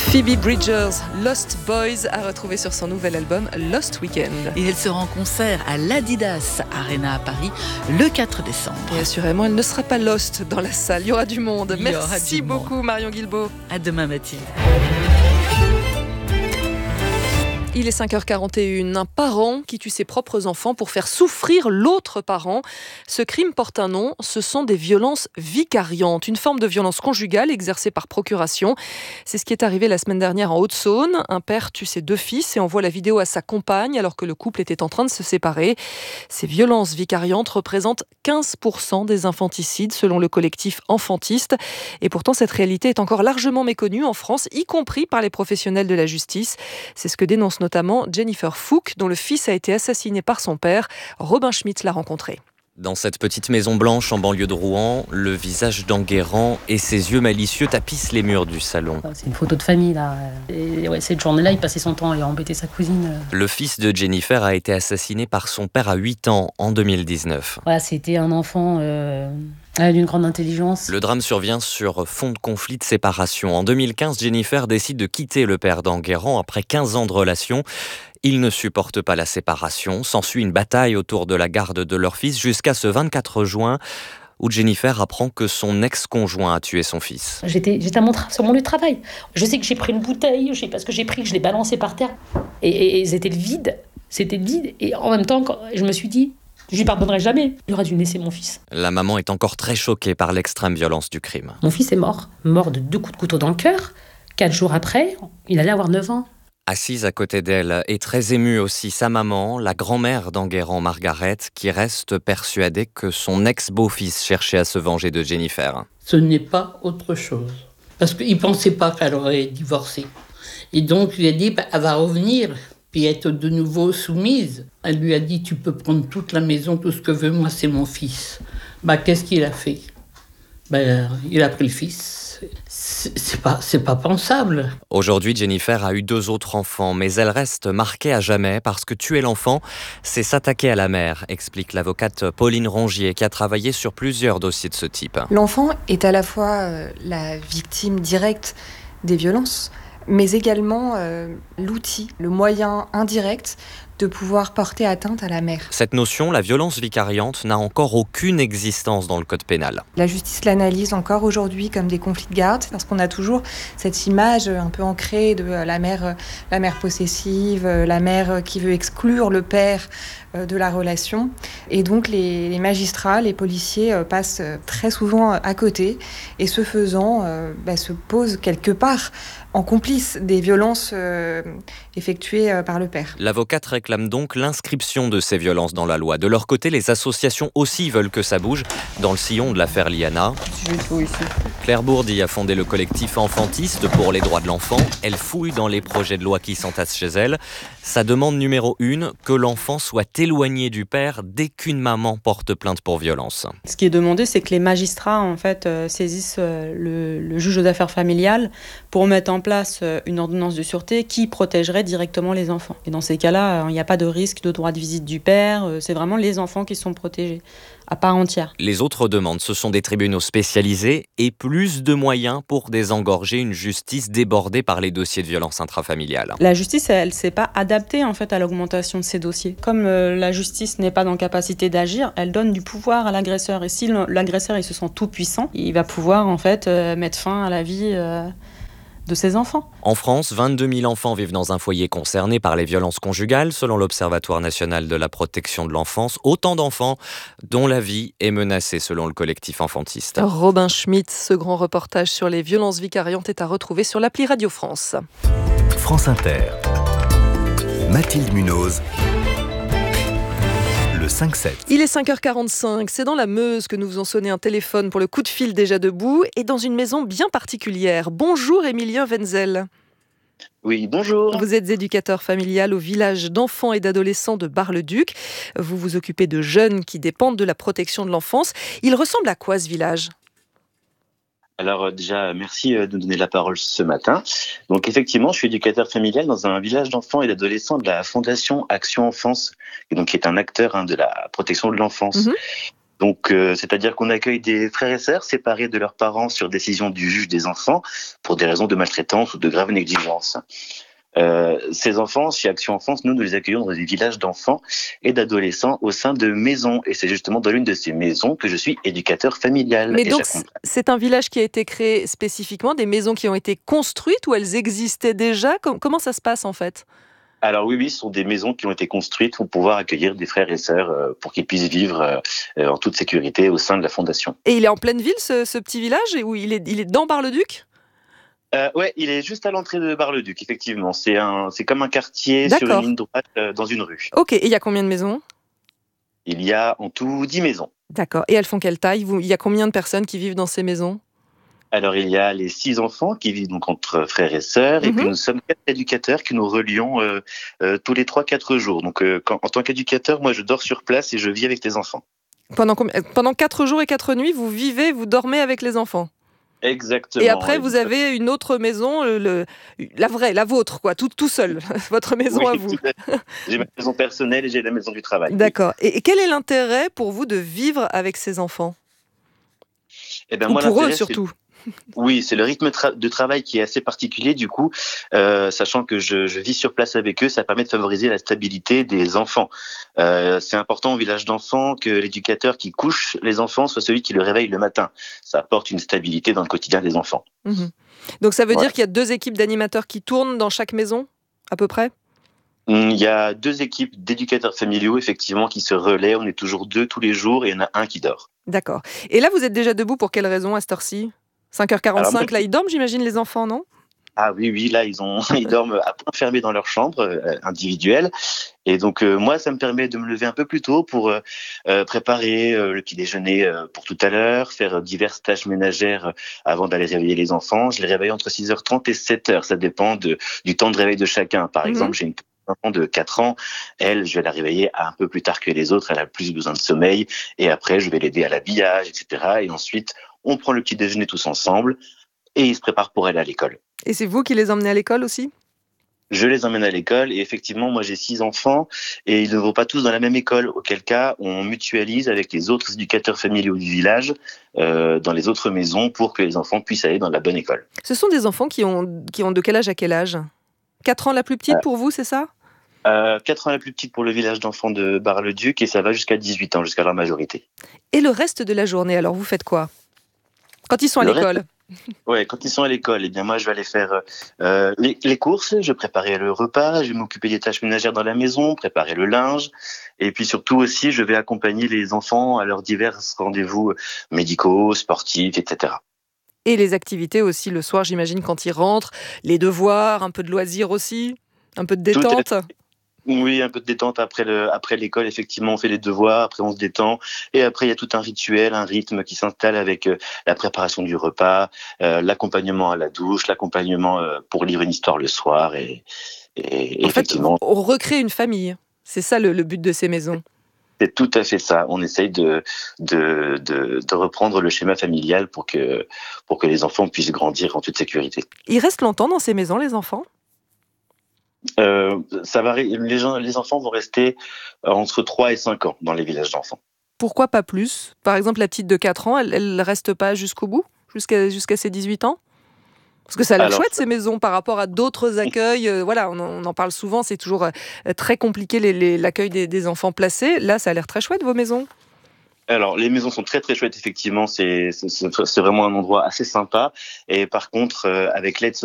Phoebe Bridgers, Lost Boys, à retrouver sur son nouvel album Lost Weekend. Et elle sera en concert à l'Adidas Arena à Paris le 4 décembre. Et assurément, elle ne sera pas lost dans la salle. Il y aura du monde. Merci beaucoup Marion Guilbault. À demain Mathilde. Il est 5h41. Un parent qui tue ses propres enfants pour faire souffrir l'autre parent. Ce crime porte un nom, ce sont des violences vicariantes, une forme de violence conjugale exercée par procuration. C'est ce qui est arrivé la semaine dernière en Haute-Saône. Un père tue ses 2 fils et envoie la vidéo à sa compagne alors que le couple était en train de se séparer. Ces violences vicariantes représentent 15% des infanticides selon le collectif Enfantiste. Et pourtant, cette réalité est encore largement méconnue en France, y compris par les professionnels de la justice. C'est ce que dénonce notamment Jennifer Fouque, dont le fils a été assassiné par son père. Robin Schmitt l'a rencontré. Dans cette petite maison blanche en banlieue de Rouen, le visage d'Enguerrand et ses yeux malicieux tapissent les murs du salon. C'est une photo de famille là. Et ouais, cette journée-là, il passait son temps à embêter sa cousine. Le fils de Jennifer a été assassiné par son père à 8 ans en 2019. Voilà, c'était un enfant d'une grande intelligence. Le drame survient sur fond de conflit de séparation. En 2015, Jennifer décide de quitter le père d'Enguerrand après 15 ans de relation. Ils ne supportent pas la séparation. S'ensuit une bataille autour de la garde de leur fils jusqu'à ce 24 juin où Jennifer apprend que son ex-conjoint a tué son fils. J'étais sur mon lieu de travail. Je sais que j'ai pris une bouteille, je sais pas ce que j'ai pris, je l'ai balancée par terre. Et c'était le vide. C'était le vide. Et en même temps, je me suis dit, je lui pardonnerai jamais. Il aurait dû me laisser mon fils. La maman est encore très choquée par l'extrême violence du crime. Mon fils est mort de 2 coups de couteau dans le cœur. 4 jours après, il allait avoir 9 ans. Assise à côté d'elle et très émue aussi sa maman, la grand-mère d'Enguerrand, Margaret, qui reste persuadée que son ex-beau-fils cherchait à se venger de Jennifer. Ce n'est pas autre chose. Parce qu'il ne pensait pas qu'elle aurait divorcé. Et donc, il lui a dit, elle va revenir, puis être de nouveau soumise. Elle lui a dit, tu peux prendre toute la maison, tout ce que veut, moi c'est mon fils. Qu'est-ce qu'il a fait ? Il a pris le fils. C'est pas pensable. Aujourd'hui, Jennifer a eu 2 autres enfants, mais elle reste marquée à jamais parce que tuer l'enfant, c'est s'attaquer à la mère, explique l'avocate Pauline Rongier, qui a travaillé sur plusieurs dossiers de ce type. L'enfant est à la fois la victime directe des violences, mais également l'outil, le moyen indirect de pouvoir porter atteinte à la mère. Cette notion, la violence vicariante, n'a encore aucune existence dans le code pénal. La justice l'analyse encore aujourd'hui comme des conflits de garde, parce qu'on a toujours cette image un peu ancrée de la mère possessive, la mère qui veut exclure le père de la relation. Et donc les magistrats, les policiers passent très souvent à côté et ce faisant se posent quelque part en complice des violences effectuées par le père. L'avocate réclame donc l'inscription de ces violences dans la loi. De leur côté, les associations aussi veulent que ça bouge. Dans le sillon de l'affaire Liana, Claire Bourdi a fondé le collectif Enfantiste pour les droits de l'enfant. Elle fouille dans les projets de loi qui s'entassent chez elle. Sa demande numéro 1, que l'enfant soit éloigné du père dès qu'une maman porte plainte pour violence. Ce qui est demandé, c'est que les magistrats saisissent le juge aux affaires familiales pour mettre en place une ordonnance de sûreté qui protégerait directement les enfants. Et dans ces cas-là, il n'y a pas de risque de droit de visite du père, c'est vraiment les enfants qui sont protégés à part entière. Les autres demandes, ce sont des tribunaux spécialisés et plus de moyens pour désengorger une justice débordée par les dossiers de violence intrafamiliale. La justice, elle ne s'est pas adaptée à l'augmentation de ces dossiers. Comme la justice n'est pas en capacité d'agir, elle donne du pouvoir à l'agresseur. Et si l'agresseur il se sent tout puissant, il va pouvoir mettre fin à la vie de ses enfants. En France, 22 000 enfants vivent dans un foyer concerné par les violences conjugales, selon l'Observatoire national de la protection de l'enfance. Autant d'enfants dont la vie est menacée, selon le collectif Enfantiste. Robin Schmitt, ce grand reportage sur les violences vicariantes est à retrouver sur l'appli Radio France. France Inter. Mathilde Munoz. Le 5-7. Il est 5h45, c'est dans la Meuse que nous faisons sonner un téléphone pour le coup de fil déjà debout et dans une maison bien particulière. Bonjour Émilien Wenzel. Oui, bonjour. Vous êtes éducateur familial au village d'enfants et d'adolescents de Bar-le-Duc. Vous vous occupez de jeunes qui dépendent de la protection de l'enfance. Il ressemble à quoi ce village ? Alors déjà, merci de me donner la parole ce matin. Donc effectivement, je suis éducateur familial dans un village d'enfants et d'adolescents de la Fondation Action Enfance, qui est un acteur de la protection de l'enfance. Donc, c'est-à-dire qu'on accueille des frères et sœurs séparés de leurs parents sur décision du juge des enfants pour des raisons de maltraitance ou de grave négligence. Ces enfants, chez Action Enfance, nous les accueillons dans des villages d'enfants et d'adolescents au sein de maisons. Et c'est justement dans l'une de ces maisons que je suis éducateur familial. Mais donc, c'est un village qui a été créé spécifiquement, des maisons qui ont été construites ou elles existaient déjà? Comment ça se passe en fait? Alors oui, ce sont des maisons qui ont été construites pour pouvoir accueillir des frères et sœurs pour qu'ils puissent vivre en toute sécurité au sein de la fondation. Et il est en pleine ville, ce petit village, où il est dans Bar-le-Duc? Ouais, il est juste à l'entrée de Bar-le-Duc, effectivement. C'est comme un quartier sur une ligne droite dans une rue. Ok, et il y a combien de maisons? Il y a en tout 10 maisons. D'accord, et elles font quelle taille? Il y a combien de personnes qui vivent dans ces maisons? Alors, il y a les 6 enfants qui vivent donc entre frères et sœurs, et puis nous sommes 4 éducateurs qui nous relions tous les 3-4 jours. Donc, en tant qu'éducateur, moi, je dors sur place et je vis avec les enfants. Pendant 4 jours et 4 nuits, vous dormez avec les enfants? Exactement. Et après, vous avez une autre maison, la vraie, la vôtre, quoi, tout seul, votre maison à vous. J'ai ma maison personnelle et j'ai la maison du travail. D'accord. Et quel est l'intérêt pour vous de vivre avec ces enfants? Ou moi, pour eux surtout. Oui, c'est le rythme de travail qui est assez particulier du coup, sachant que je vis sur place avec eux, ça permet de favoriser la stabilité des enfants. C'est important au village d'enfants que l'éducateur qui couche les enfants soit celui qui le réveille le matin. Ça apporte une stabilité dans le quotidien des enfants. Donc ça veut dire qu'il y a 2 équipes d'animateurs qui tournent dans chaque maison, à peu près? Il y a 2 équipes d'éducateurs familiaux, effectivement, qui se relaient. On est toujours 2 tous les jours et il y en a un qui dort. D'accord. Et là, vous êtes déjà debout pour quelle raison à cette heure-ci? 5h45, là, ils dorment, j'imagine, les enfants, non? Ah oui, là, ils dorment à point fermé dans leur chambre individuelle. Et donc, moi, ça me permet de me lever un peu plus tôt pour préparer le petit déjeuner pour tout à l'heure, faire diverses tâches ménagères avant d'aller réveiller les enfants. Je les réveille entre 6h30 et 7h. Ça dépend du temps de réveil de chacun. Par exemple, j'ai une enfant de 4 ans. Elle, je vais la réveiller un peu plus tard que les autres. Elle a plus besoin de sommeil. Et après, je vais l'aider à l'habillage, etc. Et ensuite, on prend le petit déjeuner tous ensemble et ils se préparent pour aller à l'école. Et c'est vous qui les emmenez à l'école aussi? Je les emmène à l'école et effectivement, moi j'ai 6 enfants et ils ne vont pas tous dans la même école, auquel cas on mutualise avec les autres éducateurs familiaux du village dans les autres maisons pour que les enfants puissent aller dans la bonne école. Ce sont des enfants qui ont de quel âge à quel âge? 4 ans la plus petite pour vous, c'est ça? 4 ans la plus petite pour le village d'enfants de Bar-le-Duc et ça va jusqu'à 18 ans, jusqu'à leur majorité. Et le reste de la journée, alors vous faites quoi? Quand ils sont à l'école? Ouais, quand ils sont à l'école, eh bien moi je vais aller faire les courses, je vais préparer le repas, je vais m'occuper des tâches ménagères dans la maison, préparer le linge, et puis surtout aussi je vais accompagner les enfants à leurs divers rendez-vous médicaux, sportifs, etc. Et les activités aussi le soir, j'imagine, quand ils rentrent, les devoirs, un peu de loisirs aussi, un peu de détente. Oui, un peu de détente après l'école, effectivement, on fait les devoirs, après on se détend, et après il y a tout un rituel, un rythme qui s'installe avec la préparation du repas, l'accompagnement à la douche, l'accompagnement pour lire une histoire le soir, et effectivement. En fait, on recrée une famille, c'est ça le but de ces maisons. C'est tout à fait ça. On essaye de reprendre le schéma familial pour que les enfants puissent grandir en toute sécurité. Ils restent longtemps dans ces maisons, les enfants? Ça varie. Les enfants vont rester entre 3 et 5 ans dans les villages d'enfants. Pourquoi pas plus? Par exemple, la petite de 4 ans, elle ne reste pas jusqu'au bout? Jusqu'à ses 18 ans? Parce que ça a l'air chouette, ces maisons, par rapport à d'autres accueils. Voilà, on en parle souvent, c'est toujours très compliqué l'accueil des enfants placés. Là, ça a l'air très chouette, vos maisons? Alors, les maisons sont très très chouettes, effectivement. C'est vraiment un endroit assez sympa. Et par contre, avec l'aide